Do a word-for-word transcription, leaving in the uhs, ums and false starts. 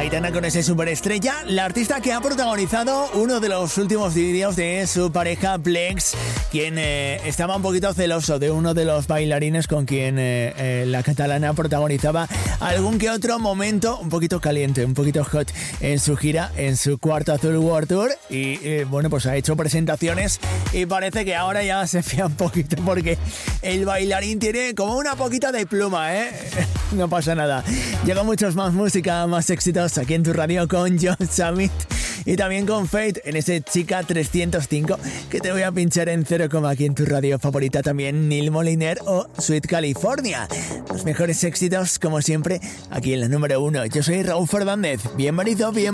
Aitana con ese superestrella, la artista que ha protagonizado uno de los últimos vídeos de su pareja Plex, quien eh, estaba un poquito celoso de uno de los bailarines con quien eh, eh, la catalana protagonizaba algún que otro momento un poquito caliente, un poquito hot en su gira, en su Cuarto Azul World Tour. Y eh, bueno, pues ha hecho presentaciones y parece que ahora ya se fía un poquito porque el bailarín tiene como una poquita de pluma, ¿eh? No pasa nada. Llega muchos más música, más éxitos aquí en tu radio con John Summit y también con Fate en ese Chica trescientos cinco que te voy a pinchar en cero, aquí en tu radio favorita también Neil Moliner o Sweet California. Los mejores éxitos como siempre aquí en la número uno. Yo soy Raúl Fernández. Bienvenido, bienvenido.